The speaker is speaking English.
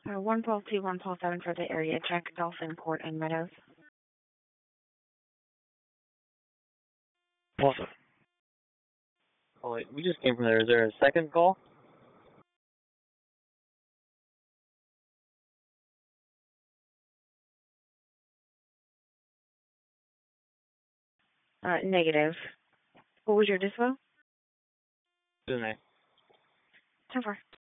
112 112 for the area check, Dolphin Court and Meadows. Awesome. Oh, wait, we just came from there. Is there a second call? Negative. What was your dispo? 10-4.